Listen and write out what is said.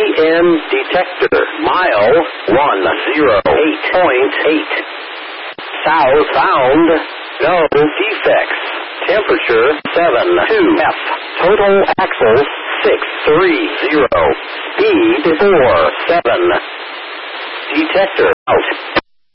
EM detector. Mile 108.8. South found. No defects. Temperature 72 F. Total axles 630. Speed 47. Detector out.